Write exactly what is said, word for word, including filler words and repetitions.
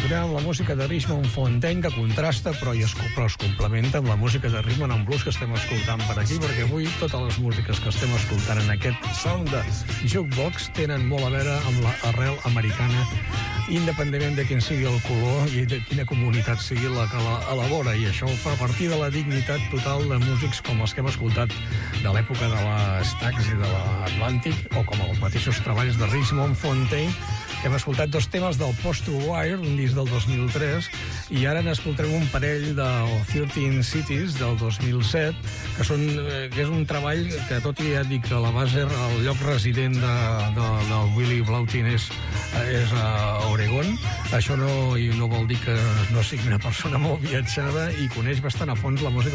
continuem amb la música de Richmond Fontaine, que contrasta però, es, però es complementa amb la música de Rhythm and Blues que estem escoltant per aquí, perquè avui totes les músiques que estem escoltant en aquest sound de jukebox tenen molt a veure amb l'arrel americana, independentment de quin sigui el color i de quina comunitat sigui la que la elabora, i això ho fa a partir de la dignitat total de músics com els que hem escoltat de l'època de la Stax i de l'Atlàntic, o com els mateixos treballs de Richmond Fontaine. Hem escoltat dos temes del Post to Wire, un disc del dos mil tres, i ara n'escoltarem un parell del thirteen Cities del dos mil set, que, són, que és un treball que, tot i ja et dic que la base, el lloc resident de, de, del Willie Blautin és, és a Oregon, això no, no vol dir que no sigui una persona molt viatjada i coneix bastant a fons la música